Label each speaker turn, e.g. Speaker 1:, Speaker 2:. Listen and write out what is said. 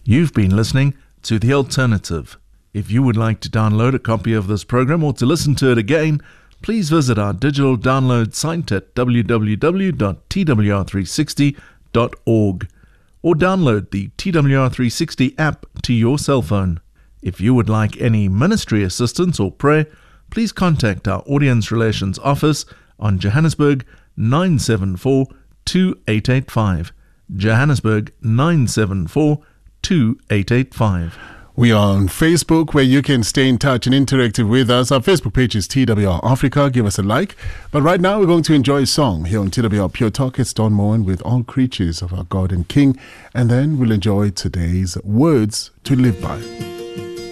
Speaker 1: You've been listening to The Alternative. If you would like to download a copy of this program or to listen to it again, please visit our digital download site at www.twr360.org or download the TWR360 app to your cell phone. If you would like any ministry assistance or prayer, please contact our Audience Relations Office on Johannesburg 974 2885. Johannesburg 974 2885.
Speaker 2: We are on Facebook, where you can stay in touch and interactive with us. Our Facebook page is TWR Africa. Give us a like. But right now, we're going to enjoy a song here on TWR Pure Talk. It's Don Moen with All Creatures of Our God and King. And then we'll enjoy today's Words to Live By.